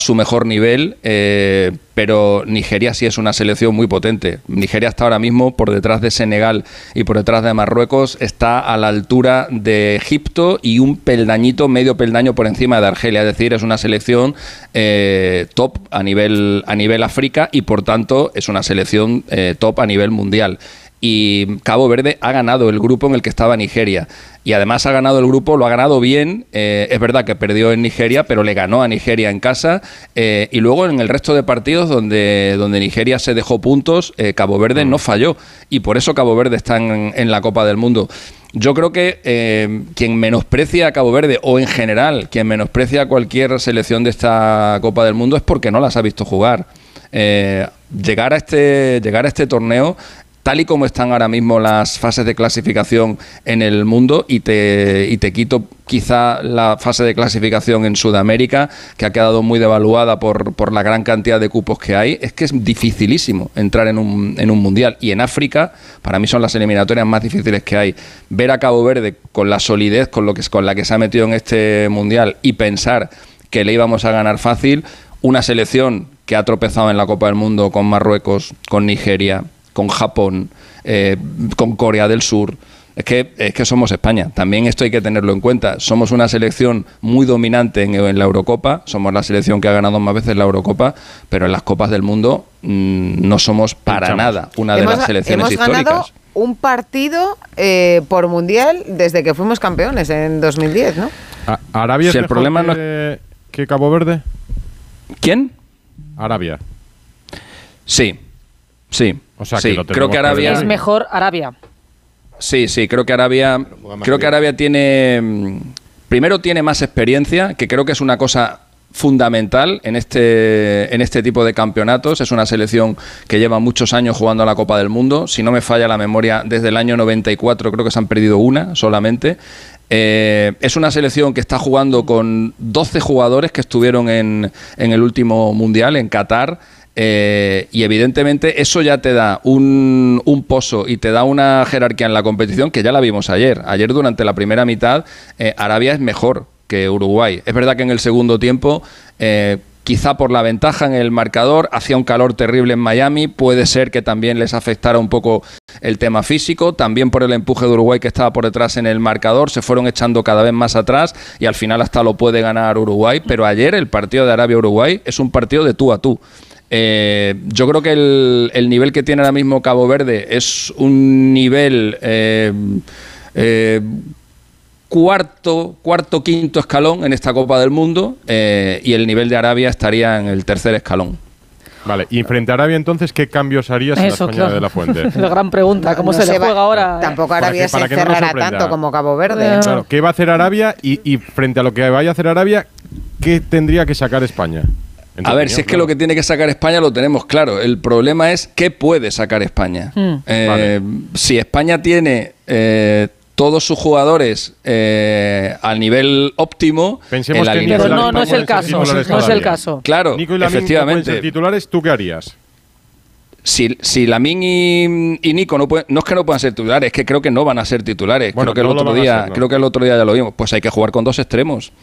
su mejor nivel, pero Nigeria sí es una selección muy potente. Nigeria está ahora mismo por detrás de Senegal y por detrás de Marruecos, está a la altura de Egipto y un peldañito, medio peldaño por encima de Argelia. Es decir, es una selección top a nivel África y por tanto es una selección top a nivel mundial. Y Cabo Verde ha ganado el grupo en el que estaba Nigeria. Y además ha ganado el grupo, lo ha ganado bien. Es verdad que perdió en Nigeria, pero le ganó a Nigeria en casa. Y luego en el resto de partidos donde Nigeria se dejó puntos, Cabo Verde no falló. Y por eso Cabo Verde está en la Copa del Mundo. Yo creo que quien menosprecia a Cabo Verde, o en general, quien menosprecia a cualquier selección de esta Copa del Mundo, es porque no las ha visto jugar. Llegar a este torneo, tal y como están ahora mismo las fases de clasificación en el mundo, y te quito quizá la fase de clasificación en Sudamérica, que ha quedado muy devaluada por la gran cantidad de cupos que hay, es que es dificilísimo entrar en un mundial. Y en África, para mí son las eliminatorias más difíciles que hay. Ver a Cabo Verde con la solidez con la que se ha metido en este mundial y pensar que le íbamos a ganar fácil, una selección que ha tropezado en la Copa del Mundo con Marruecos, con Nigeria, con Japón, con Corea del Sur. Es que somos España. También esto hay que tenerlo en cuenta. Somos una selección muy dominante en la Eurocopa. Somos la selección que ha ganado más veces la Eurocopa, pero en las Copas del Mundo no somos para nada una de las selecciones históricas. Hemos ganado un partido por mundial desde que fuimos campeones en 2010, ¿no? ¿Arabia es mejor que Cabo Verde? ¿Quién? Arabia. Sí. O sea, sí, creo que Arabia es mejor Arabia. Sí, creo que Arabia tiene más experiencia, que creo que es una cosa fundamental en este tipo de campeonatos. Es una selección que lleva muchos años jugando a la Copa del Mundo. Si no me falla la memoria, desde el año 94 creo que se han perdido una solamente. Es una selección que está jugando con 12 jugadores que estuvieron en el último Mundial en Qatar. Y evidentemente eso ya te da un pozo y te da una jerarquía en la competición que ya la vimos ayer. Ayer durante la primera mitad Arabia es mejor que Uruguay. Es verdad que en el segundo tiempo, quizá por la ventaja en el marcador, hacía un calor terrible en Miami, puede ser que también les afectara un poco el tema físico, también por el empuje de Uruguay que estaba por detrás en el marcador, se fueron echando cada vez más atrás y al final hasta lo puede ganar Uruguay, pero ayer el partido de Arabia-Uruguay es un partido de tú a tú. Yo creo que el nivel que tiene ahora mismo Cabo Verde es un nivel cuarto, quinto escalón en esta Copa del Mundo, y el nivel de Arabia estaría en el tercer escalón. Vale, y frente a Arabia entonces, ¿qué cambios harías en la España de la Fuente? La gran pregunta, ¿cómo se le juega ahora? Tampoco Arabia se cerrará tanto como Cabo Verde. Claro, ¿qué va a hacer Arabia? Y frente a lo que vaya a hacer Arabia, ¿qué tendría que sacar España? A ver, si es que lo que tiene que sacar España lo tenemos claro. El problema es qué puede sacar España. Vale. Si España tiene todos sus jugadores al nivel óptimo, pensemos que pero no es el caso. No es el caso. Claro, Nico y Lamine efectivamente. No pueden ser titulares, ¿tú qué harías? Si Lamine y Nico no es que no puedan ser titulares, es que creo que no van a ser titulares. Bueno, creo que el otro día ya lo vimos. Pues hay que jugar con dos extremos.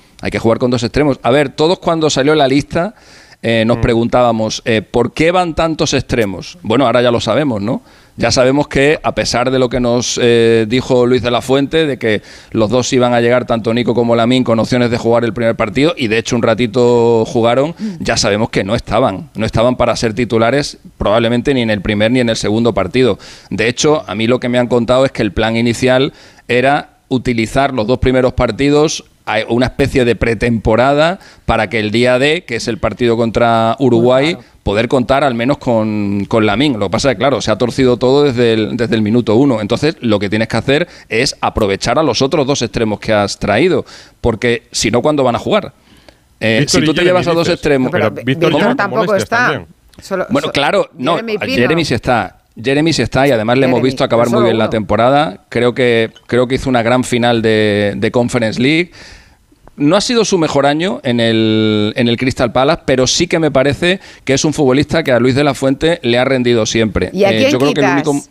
A ver, todos cuando salió la lista nos preguntábamos ¿por qué van tantos extremos? Bueno, ahora ya lo sabemos, ¿no? Ya sabemos que, a pesar de lo que nos dijo Luis de la Fuente, de que los dos iban a llegar, tanto Nico como Lamine, con opciones de jugar el primer partido, y de hecho un ratito jugaron, ya sabemos que no estaban para ser titulares probablemente ni en el primer ni en el segundo partido. De hecho, a mí lo que me han contado es que el plan inicial era utilizar los dos primeros partidos, una especie de pretemporada, para que el día D, que es el partido contra Uruguay, poder contar al menos con Lamine. Lo que pasa es que, claro, se ha torcido todo desde el minuto 1. Entonces, lo que tienes que hacer es aprovechar a los otros dos extremos que has traído, porque si no, ¿cuándo van a jugar? Si tú te llevas a dos extremos... Pero Víctor tampoco está. Claro, no, Jeremy sí está. Jeremy sí está, y además le hemos visto acabar muy bien la temporada. Creo que hizo una gran final de Conference League. No ha sido su mejor año en el Crystal Palace, pero sí que me parece que es un futbolista que a Luis de la Fuente le ha rendido siempre. ¿Y a quién yo creo quitas? que el único,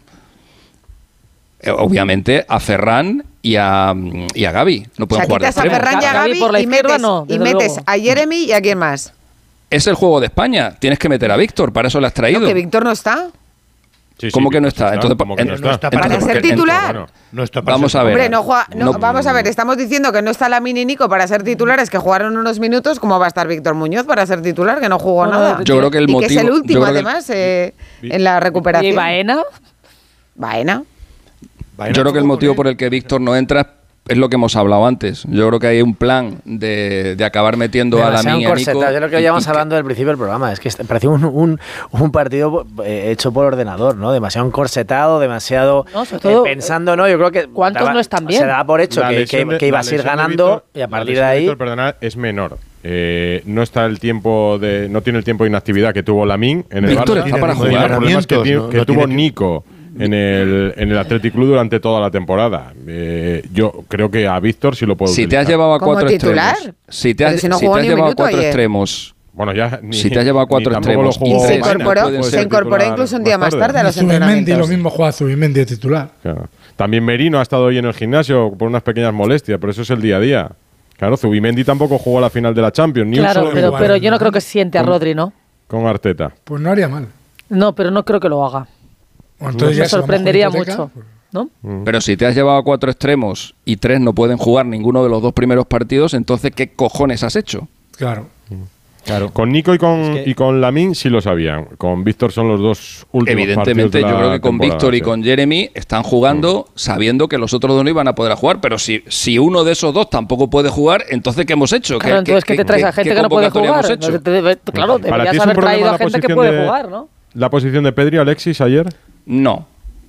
obviamente a Ferran y a Gavi. No pueden jugar de quitas a extremo. Ferran y a Gavi por la y izquierda, metes, no, y metes luego a Jeremy y a quién más. Es el juego de España. Tienes que meter a Víctor, para eso le has traído. No, que Víctor no está. Sí, ¿cómo que no está? Entonces, no está para ser titular. No está para vamos a ver. Hombre, vamos a ver, estamos diciendo que no está Lamine y Nico para ser titulares, que jugaron unos minutos. ¿Cómo va a estar Víctor Muñoz para ser titular, que no jugó nada? Yo creo que el motivo, que es el último, además, en la recuperación. ¿Y Baena? Baena. Yo creo que el motivo por el que Víctor no entra es lo que hemos hablado antes. Yo creo que hay un plan de acabar metiendo a Lamine y a Nico. Es lo que llevamos hablando del principio del programa. Es que parecía un partido hecho por ordenador, ¿no? Demasiado encorsetado, demasiado pensando, ¿no? Yo creo que ¿cuántos no están bien? Se daba por hecho que ibas a ir ganando y a partir de ahí... Víctor, perdona, es menor. No está el tiempo no tiene el tiempo de inactividad que tuvo Lamine en el Víctor Barça. está para jugar. Los problemas que tuvo Nico en el Athletic Club durante toda la temporada. Yo creo que a Víctor sí lo puedo utilizar. Si te has llevado a cuatro titular, extremos, si te has llevado a cuatro extremos, bueno, ya si te has llevado a cuatro extremos y se incorporó incluso un día más tarde a los entrenamientos. Lo mismo juega Zubimendi de titular. Claro. También Merino ha estado hoy en el gimnasio por unas pequeñas molestias, pero eso es el día a día. Claro, Zubimendi tampoco jugó la final de la Champions. Ni claro, un solo pero yo no creo que siente a Rodri, ¿no? Con Arteta. Pues no haría mal. No, pero no creo que lo haga. Bueno, entonces me sorprendería mucho, ¿no? Pero si te has llevado a cuatro extremos y tres no pueden jugar ninguno de los dos primeros partidos, entonces ¿qué cojones has hecho? Claro. Con Nico y con Lamine sí lo sabían. Con Víctor son los dos últimos Evidentemente, partidos de la yo creo que con Víctor y sí. con Jeremy están jugando sabiendo que los otros dos no iban a poder jugar. Pero si uno de esos dos tampoco puede jugar, entonces ¿qué hemos hecho? Claro, entonces ¿qué te traes a gente que no puede jugar? Claro, deberías haber traído a gente que puede jugar, ¿no? ¿La posición de Pedri, Alexis, ayer? No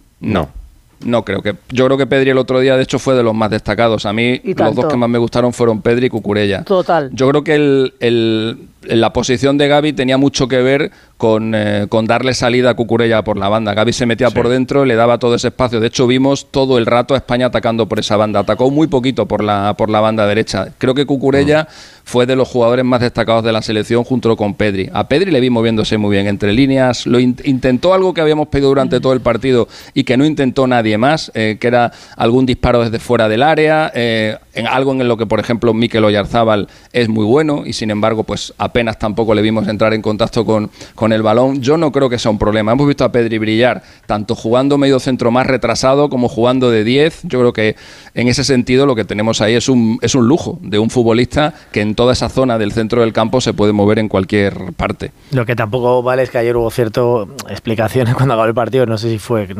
creo que. Yo creo que Pedri el otro día, de hecho, fue de los más destacados. A mí, los dos que más me gustaron fueron Pedri y Cucurella. Total. Yo creo que la posición de Gavi tenía mucho que ver con darle salida a Cucurella por la banda. Gavi se metía por dentro, le daba todo ese espacio. De hecho, vimos todo el rato a España atacando por esa banda. Atacó muy poquito por la banda derecha. Creo que Cucurella fue de los jugadores más destacados de la selección junto con Pedri. A Pedri le vi moviéndose muy bien entre líneas. Intentó algo que habíamos pedido durante todo el partido y que no intentó nadie más, que era algún disparo desde fuera del área, algo en lo que, por ejemplo, Mikel Oyarzábal es muy bueno y, sin embargo, pues apenas tampoco le vimos entrar en contacto con el balón. Yo no creo que sea un problema. Hemos visto a Pedri brillar, tanto jugando medio centro más retrasado como jugando de 10. Yo creo que en ese sentido lo que tenemos ahí es un lujo de un futbolista que en toda esa zona del centro del campo se puede mover en cualquier parte. Lo que tampoco vale es que ayer hubo ciertas explicaciones cuando acabó el partido, no sé si fue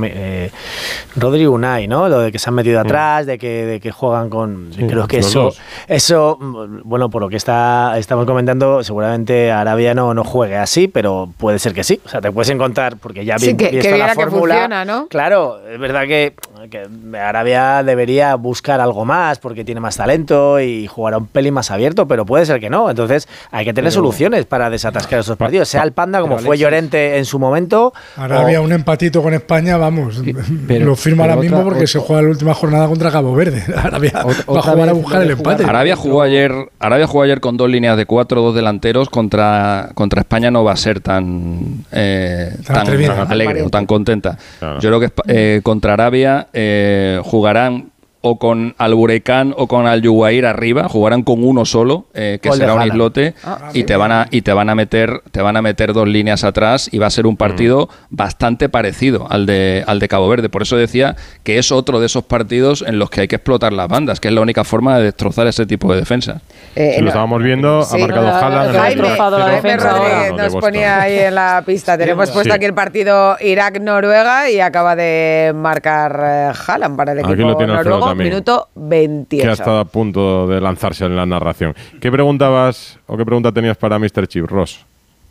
Rodri Unai, ¿no? Lo de que se han metido atrás, de que juegan con... Sí, creo que eso, bueno, por lo que estamos comentando, seguramente Arabia no juegue así, pero puede ser que sí. O sea, te puedes encontrar, porque ya visto la fórmula, funciona, ¿no? Claro, es verdad que Arabia debería buscar algo más porque tiene más talento y jugará un pelín más abierto, pero puede ser que no. Entonces hay que tener soluciones para desatascar esos partidos. Sea el Panda, como fue Llorente en su momento. Arabia, un empatito con España, vamos, lo firma ahora mismo porque se juega la última jornada contra Cabo Verde. Arabia va a jugar a buscar el empate. Arabia jugó ayer con dos líneas de 4, dos delanteros. Contra España no va a ser tan alegre o tan contenta. Claro. Yo creo que contra Arabia jugarán o con Al-Bureikán o con Al-Yuwair arriba, jugarán con uno solo, que será un islote, y te van a meter dos líneas atrás y va a ser un partido bastante parecido al de Cabo Verde. Por eso decía que es otro de esos partidos en los que hay que explotar las bandas, que es la única forma de destrozar ese tipo de defensa. Lo estábamos viendo, ha marcado Haaland. Jaime nos ponía ahí en la pista. Tenemos puesto aquí el partido Irak-Noruega y acaba de marcar Haaland para el equipo noruego. Minuto 28. Que ha estado a punto de lanzarse en la narración. ¿Qué pregunta tenías para Mr. Chip, Ross?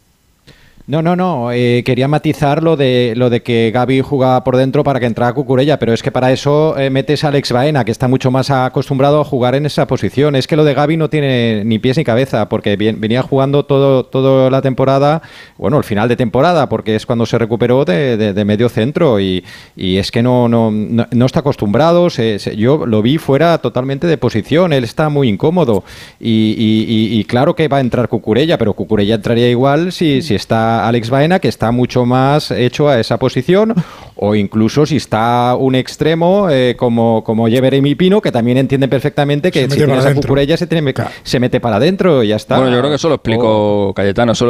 No. Quería matizar lo de que Gavi jugaba por dentro para que entrara Cucurella, pero es que para eso metes a Alex Baena, que está mucho más acostumbrado a jugar en esa posición. Es que lo de Gavi no tiene ni pies ni cabeza, porque venía jugando toda la temporada, bueno, el final de temporada, porque es cuando se recuperó de medio centro y es que no está acostumbrado. Yo lo vi fuera totalmente de posición, él está muy incómodo y claro que va a entrar Cucurella, pero Cucurella entraría igual si está a Alex Baena, que está mucho más hecho a esa posición, o incluso si está un extremo como Jeremy Pino, que también entiende perfectamente que si tienes a Cucurella se mete para adentro y ya está. Bueno, yo creo que eso lo explicó Cayetano, eso